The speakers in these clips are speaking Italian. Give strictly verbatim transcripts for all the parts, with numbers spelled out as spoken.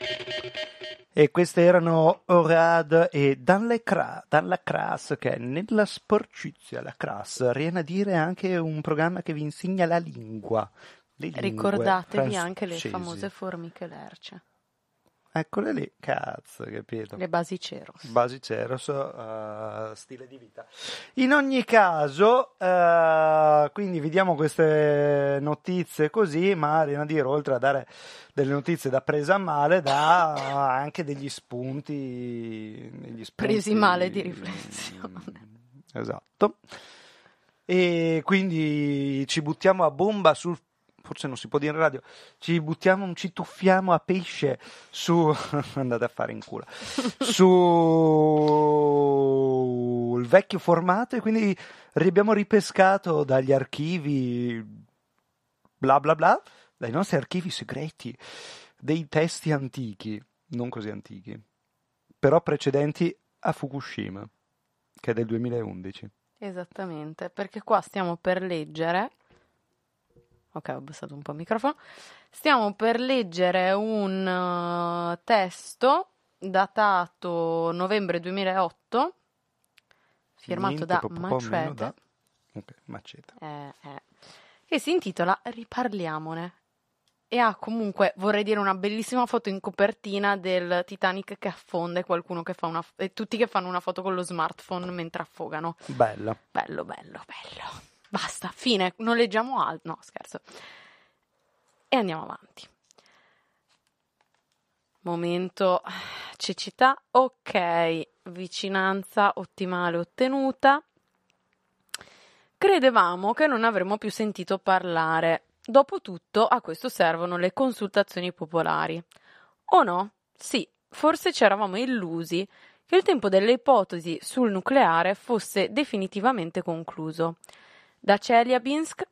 E queste erano Orad e Dan le Cra- Dan la Cras, che è nella sporcizia, la Cras, viene a dire anche un programma che vi insegna la lingua. Le lingue Ricordatevi anche le francesi. famose formiche lerce. Eccole lì, cazzo, capito? Le basiceros. Basiceros, uh, stile di vita. In ogni caso, uh, quindi vediamo queste notizie così, ma viene a dire, oltre a dare delle notizie da presa a male, dà anche degli spunti, degli spunti Presi male di riflessione. Esatto. E quindi ci buttiamo a bomba sul, forse non si può dire in radio, ci buttiamo, ci tuffiamo a pesce su, andate a fare in culo, su il vecchio formato, e quindi abbiamo ripescato dagli archivi bla bla bla, dai nostri archivi segreti, dei testi antichi, non così antichi, però precedenti a Fukushima, che è del duemilaundici. Esattamente, perché qua stiamo per leggere, ok, ho abbassato un po' il microfono, stiamo per leggere un uh, testo datato novembre duemilaotto, firmato Niente, da po- po- po' meno Macete, da... Ok, Macete. eh, eh, che si intitola Riparliamone. E ha comunque, vorrei dire, una bellissima foto in copertina del Titanic che affonda e qualcuno che fa una f- e tutti che fanno una foto con lo smartphone mentre affogano. Bella. Bello, bello, bello. Basta, fine, non leggiamo altro. No, scherzo. E andiamo avanti. Momento cecità. Ok, vicinanza ottimale ottenuta. Credevamo che non avremmo più sentito parlare. Dopotutto, a questo servono le consultazioni popolari. O no? Sì, forse ci eravamo illusi che il tempo delle ipotesi sul nucleare fosse definitivamente concluso. Da Chelyabinsk,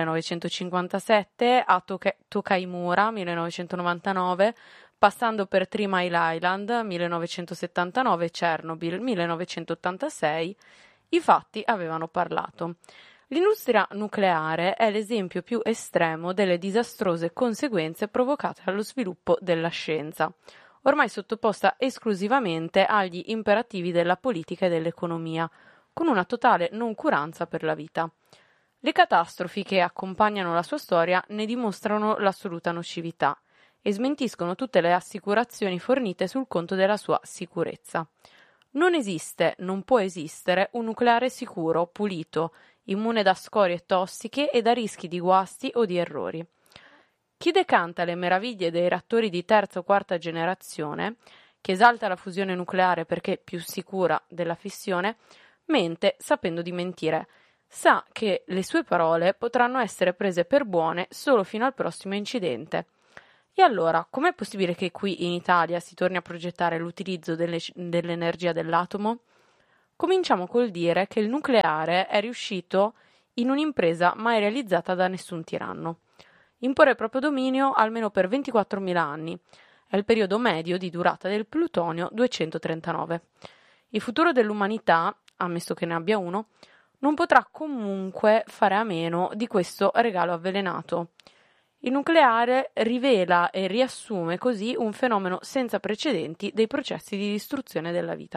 millenovecentocinquantasette, a Toka- Tokaimura, millenovecentonovantanove, passando per Three Mile Island, millenovecentosettantanove, e Chernobyl, millenovecentottantasei, i fatti avevano parlato. L'industria nucleare è l'esempio più estremo delle disastrose conseguenze provocate dallo sviluppo della scienza, ormai sottoposta esclusivamente agli imperativi della politica e dell'economia, con una totale noncuranza per la vita. Le catastrofi che accompagnano la sua storia ne dimostrano l'assoluta nocività e smentiscono tutte le assicurazioni fornite sul conto della sua sicurezza. Non esiste, non può esistere, un nucleare sicuro, pulito, immune da scorie tossiche e da rischi di guasti o di errori. Chi decanta le meraviglie dei reattori di terza o quarta generazione, che esalta la fusione nucleare perché più sicura della fissione, mente sapendo di mentire. Sa che le sue parole potranno essere prese per buone solo fino al prossimo incidente. E allora, com'è possibile che qui in Italia si torni a progettare l'utilizzo delle, dell'energia dell'atomo? Cominciamo col dire che il nucleare è riuscito in un'impresa mai realizzata da nessun tiranno. Imporre il proprio dominio almeno per ventiquattromila anni. È il periodo medio di durata del plutonio duecentotrentanove. Il futuro dell'umanità, ammesso che ne abbia uno, non potrà comunque fare a meno di questo regalo avvelenato. Il nucleare rivela e riassume così un fenomeno senza precedenti dei processi di distruzione della vita.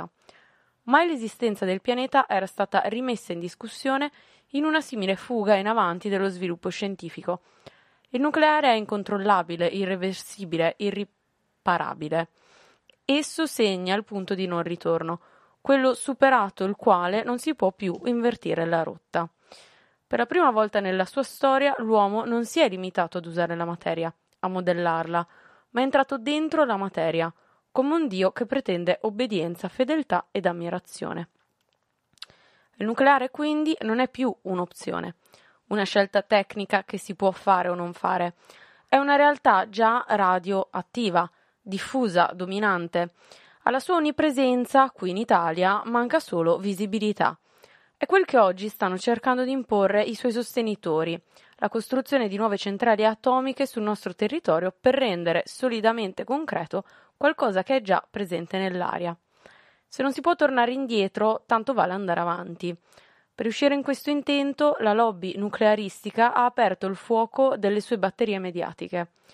Mai l'esistenza del pianeta era stata rimessa in discussione in una simile fuga in avanti dello sviluppo scientifico. Il nucleare è incontrollabile, irreversibile, irriparabile. Esso segna il punto di non ritorno, quello superato il quale non si può più invertire la rotta. Per la prima volta nella sua storia l'uomo non si è limitato ad usare la materia, a modellarla, ma è entrato dentro la materia, come un dio che pretende obbedienza, fedeltà ed ammirazione. Il nucleare quindi non è più un'opzione, una scelta tecnica che si può fare o non fare. È una realtà già radioattiva, diffusa, dominante. Alla sua onnipresenza, qui in Italia, manca solo visibilità. È quel che oggi stanno cercando di imporre i suoi sostenitori, la costruzione di nuove centrali atomiche sul nostro territorio per rendere solidamente concreto qualcosa che è già presente nell'aria. Se non si può tornare indietro, tanto vale andare avanti. Per riuscire in questo intento, la lobby nuclearistica ha aperto il fuoco delle sue batterie mediatiche.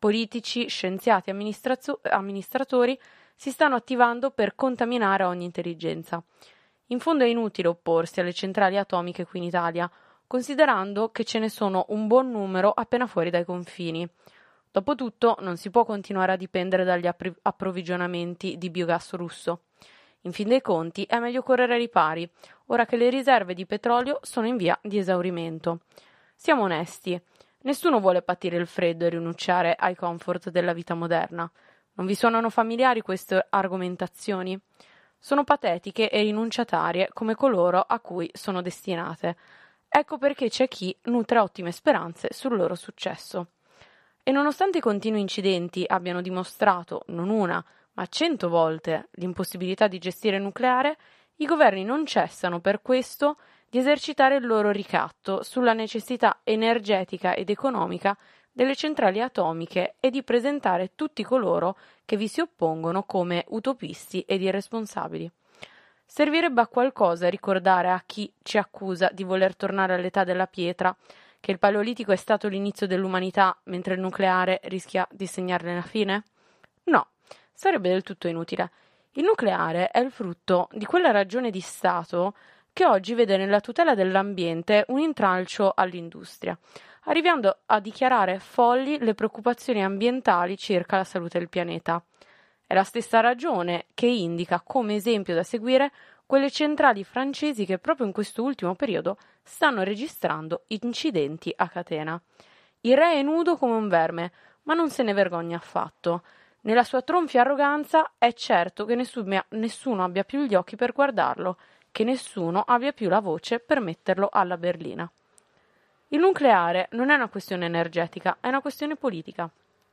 Politici, scienziati e amministrazio- amministratori si stanno attivando per contaminare ogni intelligenza. In fondo è inutile opporsi alle centrali atomiche qui in Italia, considerando che ce ne sono un buon numero appena fuori dai confini. Dopotutto non si può continuare a dipendere dagli appri- approvvigionamenti di biogas russo. In fin dei conti è meglio correre ai ripari, ora che le riserve di petrolio sono in via di esaurimento. Siamo onesti, nessuno vuole patire il freddo e rinunciare ai comfort della vita moderna. Non vi suonano familiari queste argomentazioni? Sono patetiche e rinunciatarie come coloro a cui sono destinate. Ecco perché c'è chi nutre ottime speranze sul loro successo. E nonostante i continui incidenti abbiano dimostrato, non una, ma cento volte, l'impossibilità di gestire il nucleare, i governi non cessano per questo di esercitare il loro ricatto sulla necessità energetica ed economica delle centrali atomiche e di presentare tutti coloro che vi si oppongono come utopisti ed irresponsabili. Servirebbe a qualcosa ricordare a chi ci accusa di voler tornare all'età della pietra che il Paleolitico è stato l'inizio dell'umanità mentre il nucleare rischia di segnarne la fine? No, sarebbe del tutto inutile. Il nucleare è il frutto di quella ragione di Stato che oggi vede nella tutela dell'ambiente un intralcio all'industria, arrivando a dichiarare folli le preoccupazioni ambientali circa la salute del pianeta. È la stessa ragione che indica come esempio da seguire quelle centrali francesi che proprio in questo ultimo periodo stanno registrando incidenti a catena. Il re è nudo come un verme, ma non se ne vergogna affatto. Nella sua tronfia arroganza è certo che nessuno, nessuno abbia più gli occhi per guardarlo, che nessuno abbia più la voce per metterlo alla berlina. Il nucleare non è una questione energetica, è una questione politica.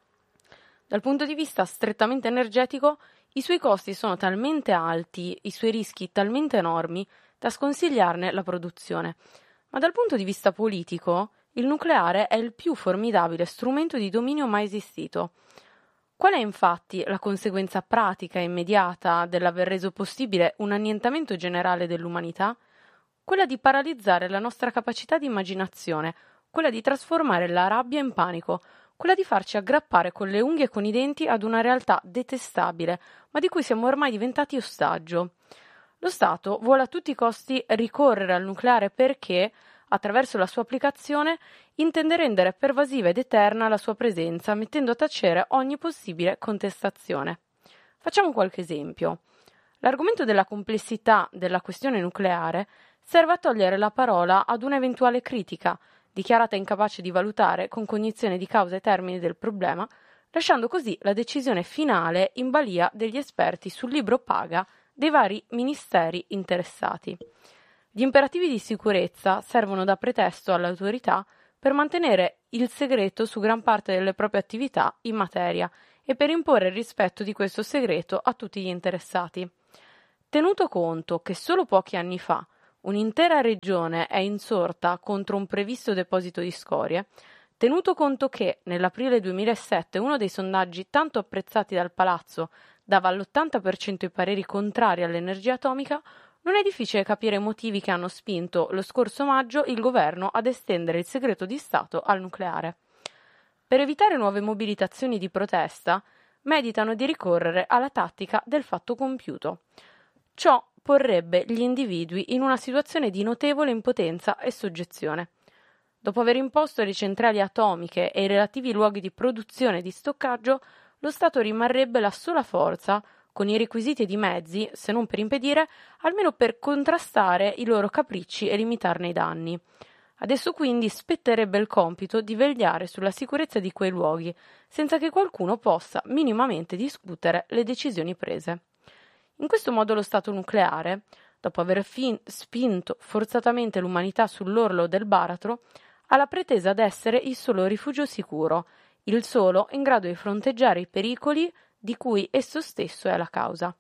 Dal punto di vista strettamente energetico, i suoi costi sono talmente alti, i suoi rischi talmente enormi, da sconsigliarne la produzione. Ma dal punto di vista politico, il nucleare è il più formidabile strumento di dominio mai esistito. Qual è infatti la conseguenza pratica e immediata dell'aver reso possibile un annientamento generale dell'umanità? Quella di paralizzare la nostra capacità di immaginazione, quella di trasformare la rabbia in panico, quella di farci aggrappare con le unghie e con i denti ad una realtà detestabile, ma di cui siamo ormai diventati ostaggio. Lo Stato vuole a tutti i costi ricorrere al nucleare perché, attraverso la sua applicazione, intende rendere pervasiva ed eterna la sua presenza, mettendo a tacere ogni possibile contestazione. Facciamo qualche esempio. L'argomento della complessità della questione nucleare serve a togliere la parola ad un'eventuale critica, dichiarata incapace di valutare con cognizione di causa e termini del problema, lasciando così la decisione finale in balia degli esperti sul libro paga dei vari ministeri interessati. Gli imperativi di sicurezza servono da pretesto alle autorità per mantenere il segreto su gran parte delle proprie attività in materia e per imporre il rispetto di questo segreto a tutti gli interessati. Tenuto conto che solo pochi anni fa un'intera regione è insorta contro un previsto deposito di scorie, tenuto conto che nell'aprile duemilasette uno dei sondaggi tanto apprezzati dal Palazzo dava all'ottanta per cento i pareri contrari all'energia atomica, non è difficile capire i motivi che hanno spinto lo scorso maggio il governo ad estendere il segreto di Stato al nucleare. Per evitare nuove mobilitazioni di protesta, meditano di ricorrere alla tattica del fatto compiuto. Ciò porrebbe gli individui in una situazione di notevole impotenza e soggezione. Dopo aver imposto le centrali atomiche e i relativi luoghi di produzione e di stoccaggio, lo Stato rimarrebbe la sola forza, con i requisiti ed i mezzi, se non per impedire, almeno per contrastare i loro capricci e limitarne i danni. Adesso quindi spetterebbe il compito di vegliare sulla sicurezza di quei luoghi, senza che qualcuno possa minimamente discutere le decisioni prese. In questo modo lo Stato nucleare, dopo aver fin- spinto forzatamente l'umanità sull'orlo del baratro, ha la pretesa d'essere il solo rifugio sicuro, il solo in grado di fronteggiare i pericoli di cui esso stesso è la causa.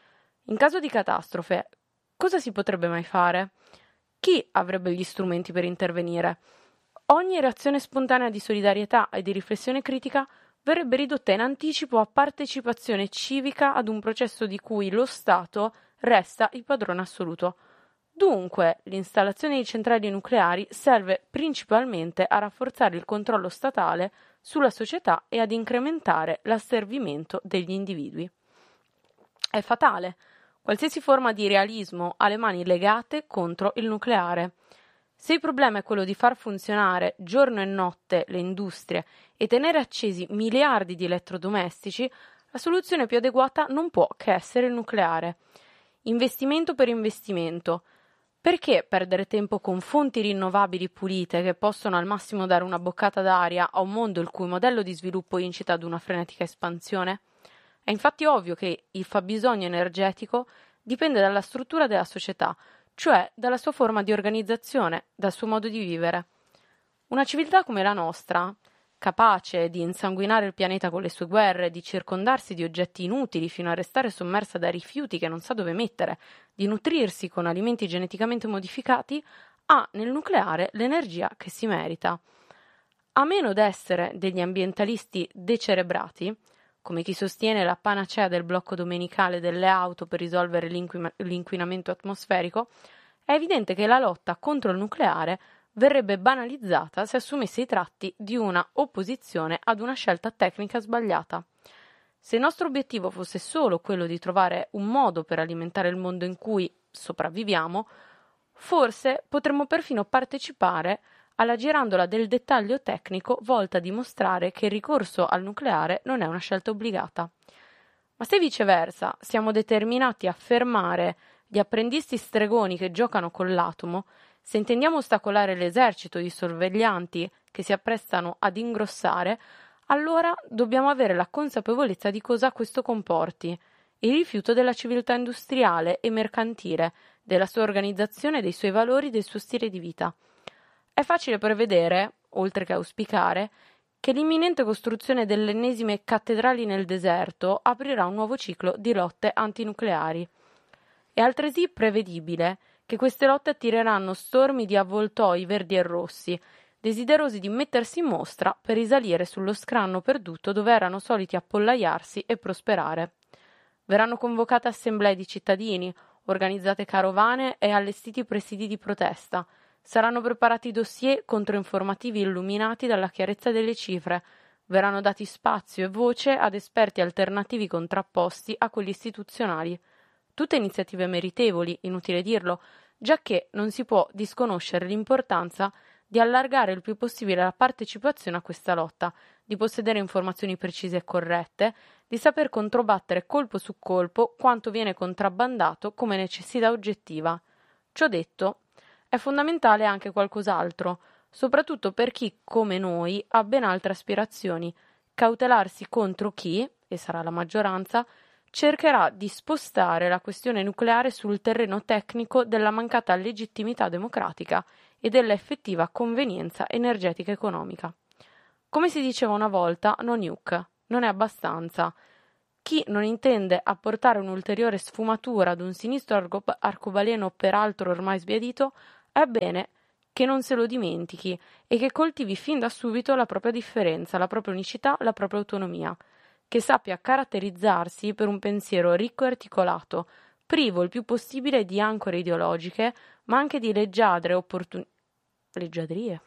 In caso di catastrofe, cosa si potrebbe mai fare? Chi avrebbe gli strumenti per intervenire? Ogni reazione spontanea di solidarietà e di riflessione critica verrebbe ridotta in anticipo a partecipazione civica ad un processo di cui lo Stato resta il padrone assoluto. Dunque, l'installazione di centrali nucleari serve principalmente a rafforzare il controllo statale sulla società e ad incrementare l'asservimento degli individui. È fatale. Qualsiasi forma di realismo ha le mani legate contro il nucleare. Se il problema è quello di far funzionare giorno e notte le industrie e tenere accesi miliardi di elettrodomestici, la soluzione più adeguata non può che essere il nucleare. Investimento per investimento. Perché perdere tempo con fonti rinnovabili pulite che possono al massimo dare una boccata d'aria a un mondo il cui modello di sviluppo incita ad una frenetica espansione? È infatti ovvio che il fabbisogno energetico dipende dalla struttura della società, cioè dalla sua forma di organizzazione, dal suo modo di vivere. Una civiltà come la nostra, capace di insanguinare il pianeta con le sue guerre, di circondarsi di oggetti inutili fino a restare sommersa da rifiuti che non sa dove mettere, di nutrirsi con alimenti geneticamente modificati, ha nel nucleare l'energia che si merita. A meno d'essere degli ambientalisti decerebrati, come chi sostiene la panacea del blocco domenicale delle auto per risolvere l'inqui- l'inquinamento atmosferico, è evidente che la lotta contro il nucleare verrebbe banalizzata se assumesse i tratti di una opposizione ad una scelta tecnica sbagliata. Se il nostro obiettivo fosse solo quello di trovare un modo per alimentare il mondo in cui sopravviviamo, forse potremmo perfino partecipare alla girandola del dettaglio tecnico volta a dimostrare che il ricorso al nucleare non è una scelta obbligata. Ma se viceversa siamo determinati a fermare gli apprendisti stregoni che giocano con l'atomo, se intendiamo ostacolare l'esercito di sorveglianti che si apprestano ad ingrossare, allora dobbiamo avere la consapevolezza di cosa questo comporti, il rifiuto della civiltà industriale e mercantile, della sua organizzazione, dei suoi valori, del suo stile di vita. È facile prevedere, oltre che auspicare, che l'imminente costruzione delle ennesime cattedrali nel deserto aprirà un nuovo ciclo di lotte antinucleari. È altresì prevedibile che queste lotte attireranno stormi di avvoltoi verdi e rossi, desiderosi di mettersi in mostra per risalire sullo scranno perduto dove erano soliti appollaiarsi e prosperare. Verranno convocate assemblee di cittadini, organizzate carovane e allestiti presidi di protesta. Saranno preparati dossier controinformativi illuminati dalla chiarezza delle cifre. Verranno dati spazio e voce ad esperti alternativi contrapposti a quelli istituzionali. Tutte iniziative meritevoli, inutile dirlo, giacché non si può disconoscere l'importanza di allargare il più possibile la partecipazione a questa lotta, di possedere informazioni precise e corrette, di saper controbattere colpo su colpo quanto viene contrabbandato come necessità oggettiva. Ciò detto, è fondamentale anche qualcos'altro, soprattutto per chi, come noi, ha ben altre aspirazioni, cautelarsi contro chi, e sarà la maggioranza, cercherà di spostare la questione nucleare sul terreno tecnico della mancata legittimità democratica e della effettiva convenienza energetica economica. Come si diceva una volta, no nuke, non è abbastanza. Chi non intende apportare un'ulteriore sfumatura ad un sinistro argo- arcobaleno peraltro ormai sbiadito, è bene che non se lo dimentichi e che coltivi fin da subito la propria differenza, la propria unicità, la propria autonomia, che sappia caratterizzarsi per un pensiero ricco e articolato, privo il più possibile di ancore ideologiche, ma anche di leggiadre opportun- leggiadrie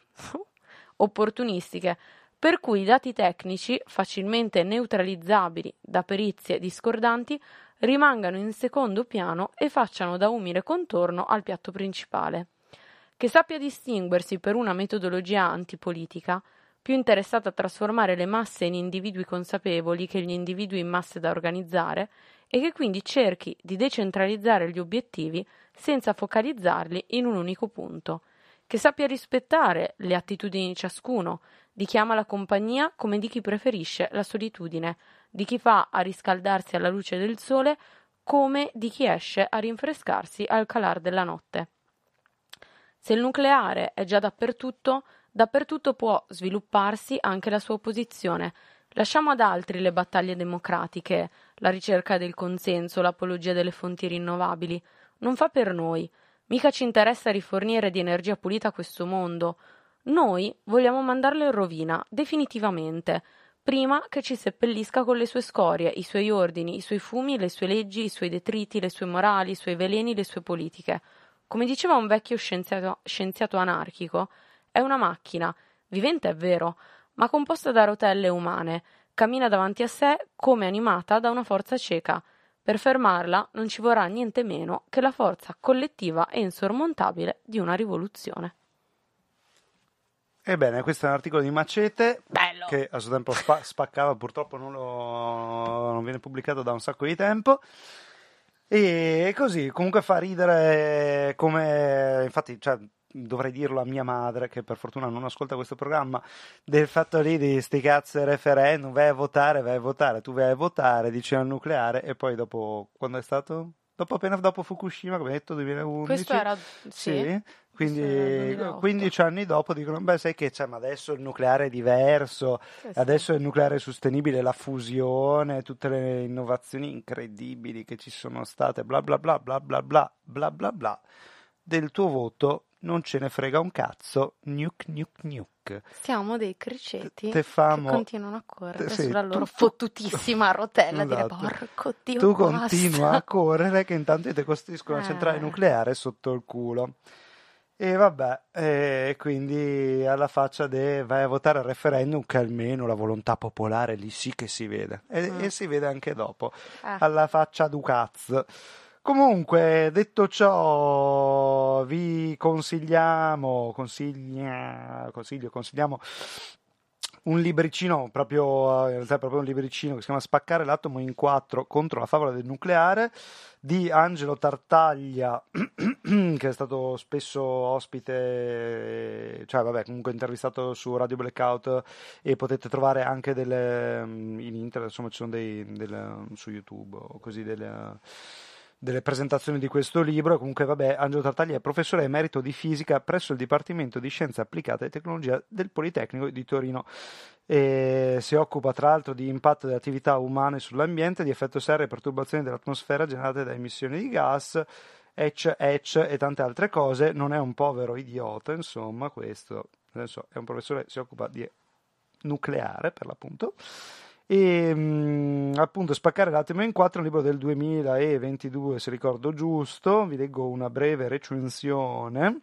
opportunistiche, per cui i dati tecnici, facilmente neutralizzabili da perizie discordanti, rimangano in secondo piano e facciano da umile contorno al piatto principale. Che sappia distinguersi per una metodologia antipolitica, più interessata a trasformare le masse in individui consapevoli che gli individui in masse da organizzare, e che quindi cerchi di decentralizzare gli obiettivi senza focalizzarli in un unico punto, che sappia rispettare le attitudini di ciascuno, di chi ama la compagnia come di chi preferisce la solitudine, di chi fa a riscaldarsi alla luce del sole come di chi esce a rinfrescarsi al calar della notte. Se il nucleare è già dappertutto, dappertutto può svilupparsi anche la sua opposizione. Lasciamo ad altri le battaglie democratiche, la ricerca del consenso, l'apologia delle fonti rinnovabili. Non fa per noi. Mica ci interessa rifornire di energia pulita questo mondo. Noi vogliamo mandarlo in rovina, definitivamente, prima che ci seppellisca con le sue scorie, i suoi ordini, i suoi fumi, le sue leggi, i suoi detriti, le sue morali, i suoi veleni, le sue politiche. Come diceva un vecchio scienziato, scienziato anarchico, è una macchina, vivente è vero, ma composta da rotelle umane, cammina davanti a sé come animata da una forza cieca. Per fermarla non ci vorrà niente meno che la forza collettiva e insormontabile di una rivoluzione. Ebbene, questo è un articolo di Macete. Bello! Che a suo tempo spa- spaccava, purtroppo non, lo, non viene pubblicato da un sacco di tempo. E così, comunque fa ridere come, infatti, cioè, dovrei dirlo a mia madre, che per fortuna non ascolta questo programma, del fatto lì di sti cazzo di referendum, vai a votare, vai a votare, tu vai a votare, dici al nucleare, e poi dopo, quando è stato? Dopo, appena dopo Fukushima, come detto, duemilaundici. Questo era, sì, sì. questo era il Quindi duemilaotto. quindici anni dopo dicono, beh, sai che c'è, ma adesso il nucleare è diverso, Sì, sì. adesso il nucleare è sostenibile, la fusione, tutte le innovazioni incredibili che ci sono state, bla bla bla bla bla bla bla bla bla. Del tuo voto non ce ne frega un cazzo, gnuc gnuc gnuc. Siamo dei criceti Te che famo- continuano a correre te- sì, sulla tu- loro tu- fottutissima rotella e dire Esatto. porco Dio, Tu basta." continua a correre che intanto ti costruiscono una centrale Eh. nucleare sotto il culo. E vabbè, e quindi alla faccia de vai a votare al referendum, che almeno la volontà popolare lì sì che si vede, e, Mm. e si vede anche dopo, Eh. alla faccia du cazzo. Comunque, detto ciò, vi consigliamo, consiglia, consiglio, consigliamo un libricino, proprio, in realtà è proprio un libricino che si chiama Spaccare l'atomo in quattro contro la favola del nucleare, di Angelo Tartaglia, che è stato spesso ospite, cioè vabbè, comunque intervistato su Radio Blackout, e potete trovare anche delle, in internet, insomma ci sono dei, delle, su YouTube o così delle, delle presentazioni di questo libro. Comunque vabbè, Angelo Tartaglia è professore emerito di fisica presso il Dipartimento di Scienze Applicate e Tecnologia del Politecnico di Torino. E si occupa tra l'altro di impatto delle attività umane sull'ambiente, di effetto serra e perturbazioni dell'atmosfera generate da emissioni di gas, ecc, ecc e tante altre cose. Non è un povero idiota, insomma, questo adesso è un professore che si occupa di nucleare per l'appunto. E mh, appunto Spaccare l'atomo in quattro, un libro del duemilaventidue se ricordo giusto. Vi leggo una breve recensione.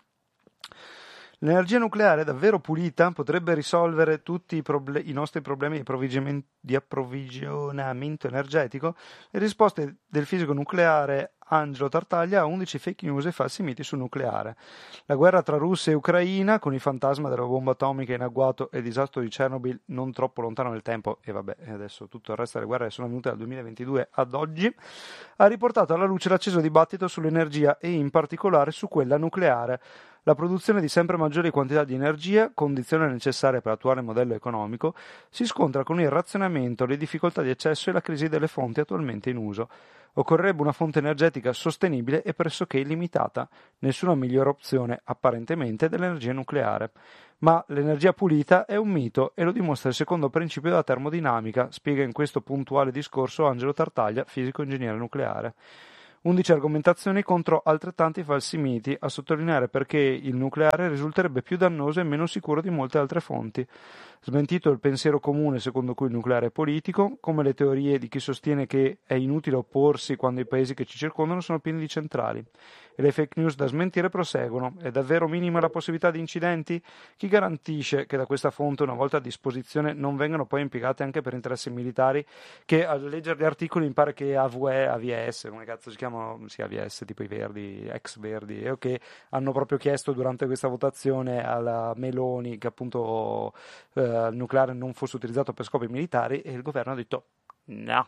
L'energia nucleare davvero pulita potrebbe risolvere tutti i, proble- i nostri problemi di, approvvigionamen- di approvvigionamento energetico? Le risposte del fisico nucleare Angelo Tartaglia a undici fake news e falsi miti sul nucleare. La guerra tra Russia e Ucraina, con il fantasma della bomba atomica in agguato e il disastro di Chernobyl non troppo lontano nel tempo, e vabbè, adesso tutto il resto delle guerre sono venute dal duemilaventidue ad oggi, ha riportato alla luce l'acceso dibattito sull'energia e in particolare su quella nucleare. La produzione di sempre maggiori quantità di energia, condizione necessaria per l'attuale modello economico, si scontra con il razionamento, le difficoltà di accesso e la crisi delle fonti attualmente in uso. Occorrerebbe una fonte energetica sostenibile e pressoché illimitata, nessuna migliore opzione, apparentemente, dell'energia nucleare. Ma l'energia pulita è un mito e lo dimostra il secondo principio della termodinamica, spiega in questo puntuale discorso Angelo Tartaglia, fisico-ingegnere nucleare. undici argomentazioni contro altrettanti falsi miti, a sottolineare perché il nucleare risulterebbe più dannoso e meno sicuro di molte altre fonti. Smentito il pensiero comune secondo cui il nucleare è politico, come le teorie di chi sostiene che è inutile opporsi quando i paesi che ci circondano sono pieni di centrali. E le fake news da smentire proseguono. È davvero minima la possibilità di incidenti? Chi garantisce che da questa fonte, una volta a disposizione, non vengano poi impiegate anche per interessi militari, che a leggere gli articoli mi pare che A V E, A V S, come cazzo si chiamano, sì, A V S, tipo i verdi, ex verdi, e che hanno proprio chiesto durante questa votazione alla Meloni che appunto eh, il nucleare non fosse utilizzato per scopi militari, e il governo ha detto no.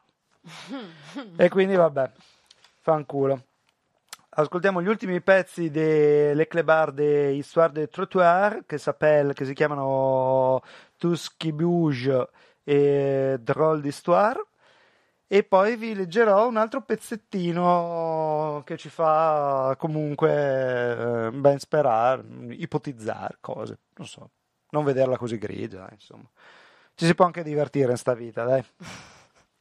E quindi vabbè, fanculo. Ascoltiamo gli ultimi pezzi delle Clébards de Histoire de Trottoir, che, che si chiamano Tout ce qui bouge e Drôle d'Histoire, e poi vi leggerò un altro pezzettino che ci fa comunque eh, ben sperare, ipotizzare cose, non so, non vederla così grigia, insomma. Ci si può anche divertire in sta vita, dai.